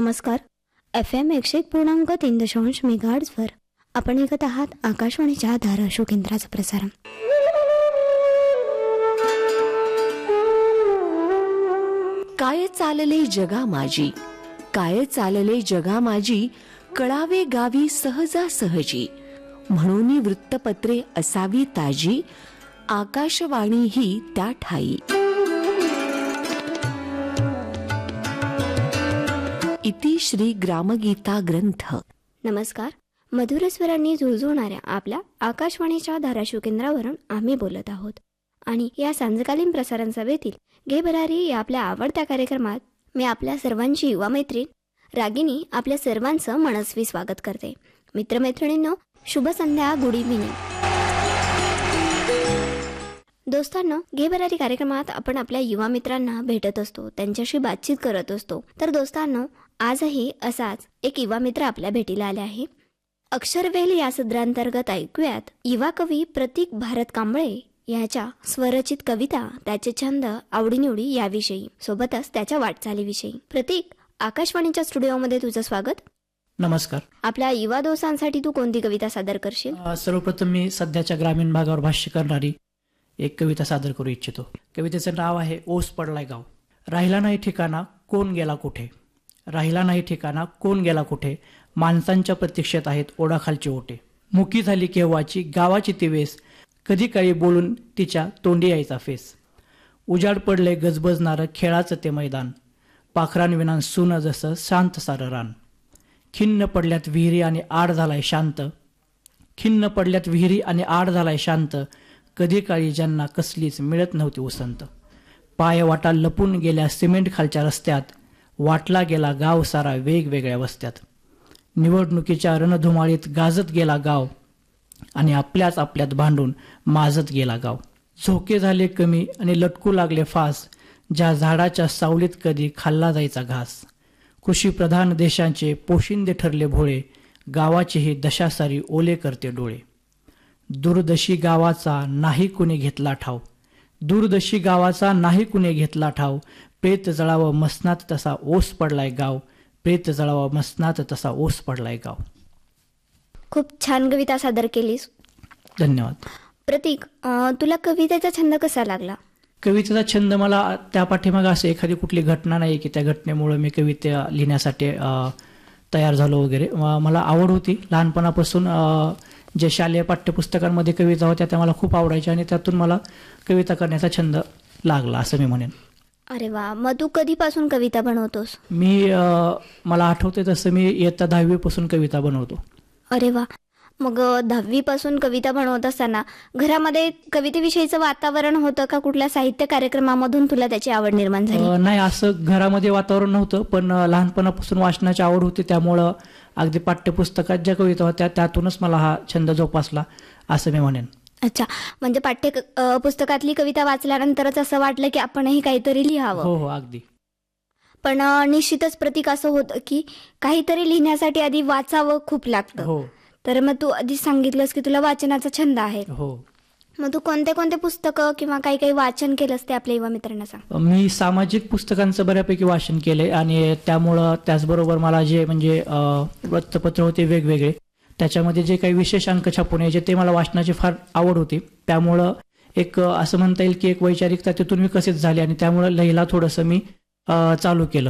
नमस्कार. FM 101.3 मेगाहर्ट्झवर आपण ऐकत आहात आकाशवाणीच्या धाराशिव केंद्राचं प्रसारण. काय चालले जगा माझी, काय चालले जगा माझी, कळावे गावी सहजासहजी. म्हणून वृत्तपत्रे असावी ताजी, आकाशवाणी ही त्या ठाई. इति श्री ग्रामगीता ग्रंथ. नमस्कार. मधुर स्वरांनी झुळझुळणाऱ्या आपल्या आकाशवाणीच्या धाराशिव केंद्रावरून आम्ही बोलत आहोत आणि या सांजकालीन प्रसारण सभेतील घे भरारी या आपल्या आवडत्या कार्यक्रमात मी आपल्या सर्वांची युवा मैत्रीण रागिनी आपल्या सर्वांचं मनस्वी स्वागत करते. मित्रमैत्रिणींनो, शुभ संध्या, गुड इव्हिनिंग. दोस्तांनो, घे भरारी कार्यक्रमात आपण आपल्या युवा मित्रांना भेटत असतो, त्यांच्याशी बातचीत करत असतो. तर दोस्तांनो, आजही असाच एक युवा मित्र आपल्या भेटीला आले आहे. अक्षरवेल या सदरांतर्गत ऐकूयात युवा कवी प्रतीक भारत कांबळे याच्या स्वरचित कविता, त्याचे छंद, आवडीनिवडी याविषयी, सोबतच त्याच्या वाटचालीविषयी. प्रतीक, आकाशवाणीच्या स्टुडिओमध्ये तुझं स्वागत. नमस्कार. आपल्या युवा दोस्तांसाठी तू कोणती कविता सादर करशील? सर्वप्रथम मी सध्याच्या ग्रामीण भागावर भाष्य करणारी एक कविता सादर करू इच्छितो. कवितेचं नाव आहे ओस पडलाय गाव. राहिला नाही ठिकाणा, कोण गेला कुठे, राहिला नाही ठिकाणा, कोण गेला कुठे, माणसांच्या प्रतीक्षेत आहेत ओढाखालचे ओटे. मुकी झाली केव्हाची गावाची ती वेस, कधी काळी बोलून तिच्या तोंडी यायचा फेस. उजाड पडले गजबजणारं खेळाचं ते मैदान, पाखरांविना सुन जसं शांत सारं रान. खिन्न पडल्यात विहिरी आणि आड झालाय शांत, खिन्न पडल्यात विहिरी आणि आड झालाय शांत, कधी काळी ज्यांना कसलीच मिळत नव्हती उसंत. पाय वाटा लपून गेल्या सिमेंट खालच्या रस्त्यात, वाटला गेला गाव सारा वेगवेगळ्या वस्त्यात. निवडणुकीच्या रणधुमाळीत गाजत गेला गाव, आणि आपल्याच आपल्यात भांडून माजत गेला गाव. झोके झाले कमी आणि लटकू लागले फास, ज्या झाडाच्या सावलीत कधी खाल्ला जायचा घास. कृषीप्रधान देशांचे पोशिंदे ठरले भोळे, गावाची ही दशा सारी ओले करते डोळे. दुर्दशी गावाचा नाही कुणी घेतला ठाव, दुर्दशी गावाचा नाही कुणी घेतला ठाव, प्रेत जळावं मसनात तसा ओस पडलाय गाव, प्रेत जळावं मसनात तसा ओस पडलाय गाव. खूप छान कविता सादर केलीस. धन्यवाद. प्रतीक, तुला कवितेचा छंद कसा लागला? कवितेचा छंद मला त्या पाठीमागे असं एखादी कुठली घटना नाही की त्या घटनेमुळे मी कविता लिहिण्यासाठी तयार झालो वगैरे. मला आवड होती लहानपणापासून. जे शालेय पाठ्यपुस्तकांमध्ये कविता होत्या त्या मला खूप आवडायच्या आणि त्यातून मला कविता करण्याचा छंद लागला असं मी म्हणेन. अरे वा. मग तू कधीपासून कविता बनवतोस? मला आठवते तसं मी इयत्ता 10वी पासून कविता बनवतो. अरे वा. मग 10वी पासून कविता बनवत असताना घरामध्ये कवितेविषयीचं वातावरण होतं का? कुठल्या साहित्य कार्यक्रमामधून तुला त्याची आवड निर्माण झाली? नाही, असं घरामध्ये वातावरण नव्हतं, पण लहानपणापासून वाचनाची आवड होती, त्यामुळं अगदी पाठ्यपुस्तकात ज्या कविता होत्या त्यातूनच मला हा छंद जोपासला असं मी म्हणेन. अच्छा, म्हणजे पुस्तकातली कविता वाचल्यानंतरच असं वाटलं की आपणही काहीतरी लिहावं? हो हो, अगदी. पण निश्चितच प्रतीक असं होतं की काहीतरी लिहिण्यासाठी आधी वाचावं खूप लागतं. हो. तर मग तू आधी सांगितलंस की तुला वाचनाचा छंद आहे. हो. मग तू कोणते कोणते पुस्तकं किंवा काही काही वाचन केलंस ते आपल्या युवा मित्रांना सांग. मी सामाजिक पुस्तकांचं बऱ्यापैकी वाचन केलंय आणि त्यामुळं त्याचबरोबर मला जे म्हणजे वृत्तपत्र होते वेगवेगळे, त्याच्यामध्ये जे काही विशेष अंक छापून यायचे ते मला वाचनाची फार आवड होती. त्यामुळं एक असं म्हणता येईल की एक वैचारिकता तिथून विकसित झाली आणि त्यामुळं लिहायला थोडंसं मी चालू केलं.